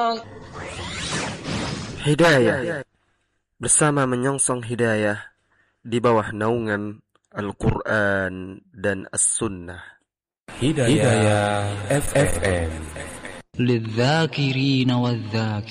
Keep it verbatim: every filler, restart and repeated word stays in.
Hidayah, bersama menyongsong hidayah di bawah naungan Al-Quran dan As-Sunnah. Hidayah F M للذاكرين والذاكرين